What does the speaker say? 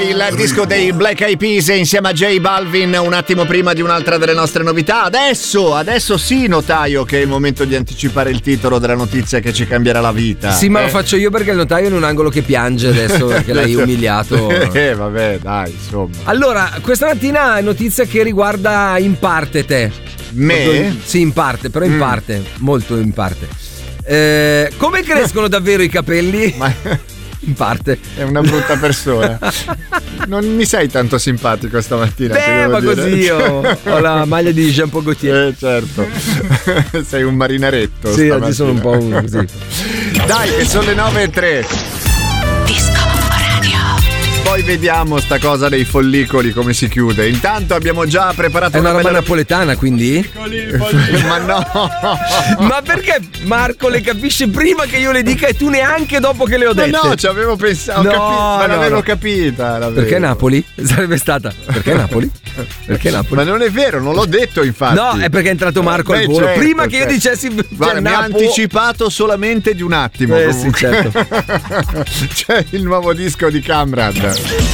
Il disco dei Black Eyed Peas insieme a J Balvin un attimo prima di un'altra delle nostre novità. Adesso sì, notaio, che è il momento di anticipare il titolo della notizia che ci cambierà la vita. Sì, ma lo faccio io perché il notaio è in un angolo che piange adesso perché l'hai umiliato. Vabbè, dai, insomma. Allora, questa mattina è notizia che riguarda in parte te. Me? Sì, in parte, però in parte, molto in parte. Come crescono davvero i capelli? In parte. È una brutta persona. Non mi sei tanto simpatico stamattina. Ma dire. Così io ho la maglia di Jean Paul Gaultier. Certo. Sei un marinaretto. Sì, oggi sono un po' così. Dai, che sono le 9:03. Disco Radio. Poi vediamo sta cosa dei follicoli come si chiude. Intanto abbiamo già preparato è una roba bella... napoletana, quindi? Ma no. Ma perché Marco le capisce prima che io le dica e tu neanche dopo che le ho dette? No, ci avevo pensato, ma non avevo capita. Perché Napoli? Sarebbe stata. Perché Napoli? Perché Napoli? Ma non è vero, non l'ho detto infatti. No, è perché è entrato Marco al volo. Certo, prima che io dicessi. Guarda, mi ha anticipato solamente di un attimo. Sì, certo. C'è il nuovo disco di Kamrad.